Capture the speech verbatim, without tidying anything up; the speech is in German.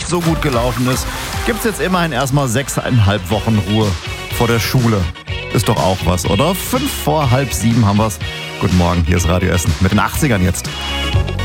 nicht so gut gelaufen ist, gibt's jetzt immerhin erstmal sechseinhalb Wochen Ruhe vor der Schule. Ist doch auch was, oder? Fünf vor halb sieben haben wir's. Guten Morgen, hier ist Radio Essen mit den achtzigern jetzt.